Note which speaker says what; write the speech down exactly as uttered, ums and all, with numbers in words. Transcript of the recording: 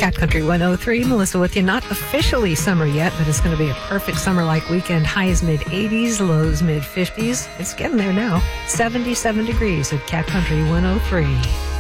Speaker 1: Cat Country one oh three, Melissa with you. Not officially summer yet, but it's going to be a perfect summer-like weekend. Highs mid eighties, lows mid fifties. It's getting there now. seventy-seven degrees at Cat Country one oh three.